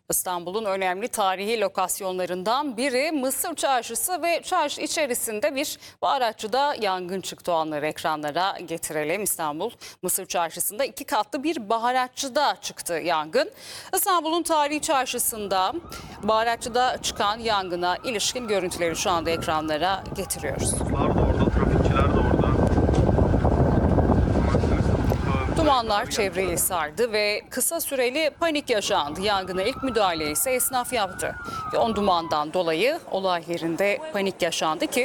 İstanbul'un önemli tarihi lokasyonlarından biri Mısır Çarşısı ve çarşı içerisinde bir baharatçıda yangın çıktı. O anları ekranlara getirelim. İstanbul Mısır Çarşısı'nda 2 katlı bir baharatçıda çıktı yangın. İstanbul'un tarihi çarşısında baharatçıda çıkan yangına ilişkin görüntüleri şu anda ekranlara getiriyoruz. Var da orada, trafikçiler de orada. Dumanlar çevreyi sardı ve kısa süreli panik yaşandı. Yangına ilk müdahaleyi ise esnaf yaptı. Yoğun dumandan dolayı olay yerinde panik yaşandı ki